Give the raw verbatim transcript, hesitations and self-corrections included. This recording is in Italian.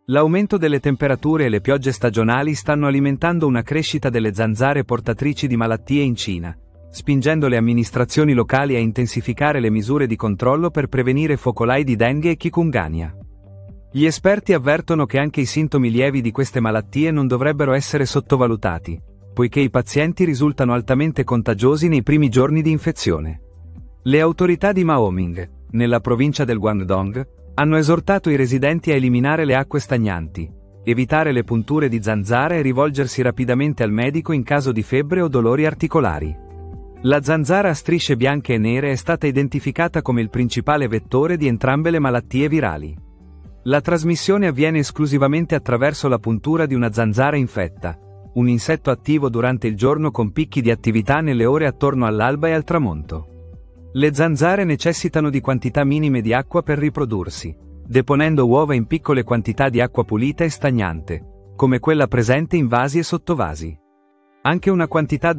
L'aumento delle temperature e le piogge stagionali stanno alimentando una crescita delle zanzare portatrici di malattie in Cina, spingendo le amministrazioni locali a intensificare le misure di controllo per prevenire focolai di dengue e chikungunya. Gli esperti avvertono che anche i sintomi lievi di queste malattie non dovrebbero essere sottovalutati, poiché i pazienti risultano altamente contagiosi nei primi giorni di infezione. Le autorità di Maoming, nella provincia del Guangdong, hanno esortato i residenti a eliminare le acque stagnanti, evitare le punture di zanzara e rivolgersi rapidamente al medico in caso di febbre o dolori articolari. La zanzara a strisce bianche e nere è stata identificata come il principale vettore di entrambe le malattie virali. La trasmissione avviene esclusivamente attraverso la puntura di una zanzara infetta, un insetto attivo durante il giorno con picchi di attività nelle ore attorno all'alba e al tramonto. Le zanzare necessitano di quantità minime di acqua per riprodursi, deponendo uova in piccole quantità di acqua pulita e stagnante, come quella presente in vasi e sottovasi. Anche una quantità